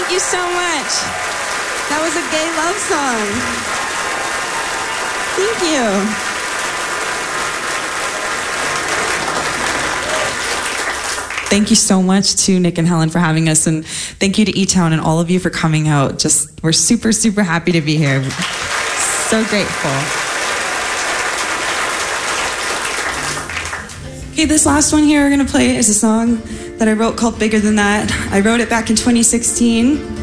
Thank you so much. That was a gay love song. Thank you. Thank you so much to Nick and Helen for having us, and thank you to E-Town and all of you for coming out. We're super, super happy to be here. So grateful. Okay, this last one here we're gonna play is a song that I wrote called Bigger Than That. I wrote it back in 2016.